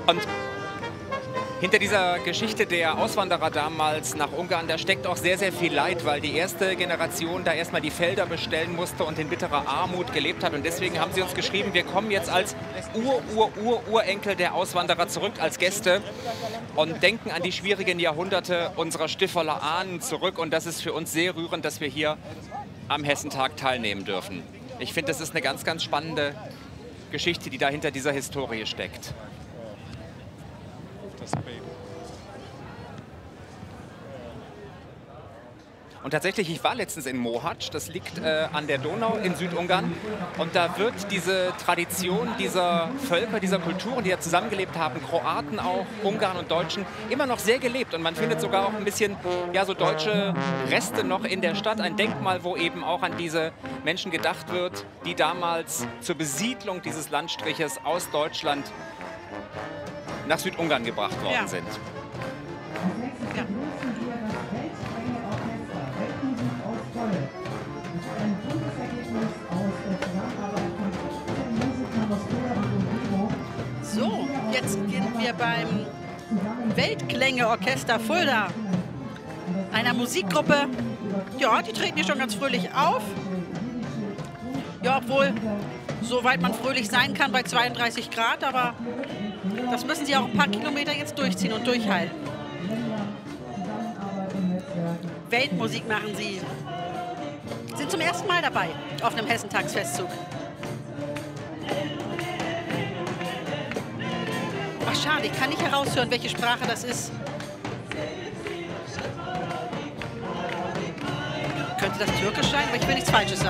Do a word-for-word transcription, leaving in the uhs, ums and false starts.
Und hinter dieser Geschichte der Auswanderer damals nach Ungarn, da steckt auch sehr, sehr viel Leid, weil die erste Generation da erstmal die Felder bestellen musste und in bitterer Armut gelebt hat. Und deswegen haben sie uns geschrieben, wir kommen jetzt als Ur-Ur-Ur-Urenkel der Auswanderer zurück als Gäste und denken an die schwierigen Jahrhunderte unserer Stifferler Ahnen zurück. Und das ist für uns sehr rührend, dass wir hier am Hessentag teilnehmen dürfen. Ich finde, das ist eine ganz, ganz spannende Geschichte, die da hinter dieser Historie steckt. Und tatsächlich, ich war letztens in Mohacs, das liegt äh, an der Donau in Südungarn. Und da wird diese Tradition dieser Völker, dieser Kulturen, die ja zusammengelebt haben, Kroaten auch, Ungarn und Deutschen, immer noch sehr gelebt. Und man findet sogar auch ein bisschen ja, so deutsche Reste noch in der Stadt. Ein Denkmal, wo eben auch an diese Menschen gedacht wird, die damals zur Besiedlung dieses Landstriches aus Deutschland nach Südungarn gebracht worden Ja. sind. Ja. So, jetzt sind wir beim Weltklänge-Orchester Fulda, einer Musikgruppe. Ja, die treten hier schon ganz fröhlich auf. Ja, obwohl, soweit man fröhlich sein kann bei zweiunddreißig Grad, aber das müssen sie auch ein paar Kilometer jetzt durchziehen und durchhalten. Weltmusik machen sie. Sind zum ersten Mal dabei auf einem Hessentagsfestzug. Ach schade, ich kann nicht heraushören, welche Sprache das ist. Könnte das Türkisch sein? Aber ich will nichts Falsches sagen.